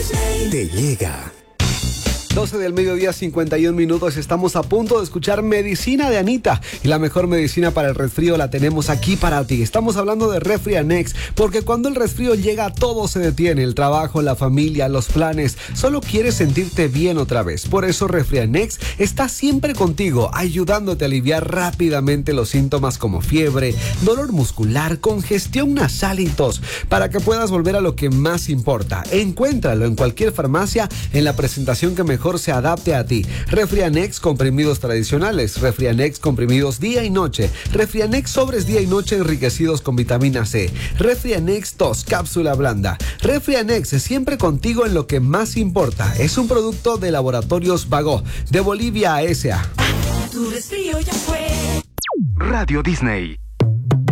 Te llega. 12 del mediodía, 51 minutos. Estamos a punto de escuchar Medicina de Anita. Y la mejor medicina para el resfrío la tenemos aquí para ti. Estamos hablando de Refrianex, porque cuando el resfrío llega, todo se detiene. El trabajo, la familia, los planes. Solo quieres sentirte bien otra vez. Por eso Refrianex está siempre contigo, ayudándote a aliviar rápidamente los síntomas como fiebre, dolor muscular, congestión nasal y tos, para que puedas volver a lo que más importa. Encuéntralo en cualquier farmacia en la presentación que mejor se adapte a ti. Refrianex comprimidos tradicionales, Refrianex comprimidos día y noche, Refrianex sobres día y noche enriquecidos con vitamina C, Refrianex tos cápsula blanda. Refrianex es siempre contigo en lo que más importa. Es un producto de Laboratorios Vago de Bolivia S.A. Tu resfrío ya fue. Radio Disney.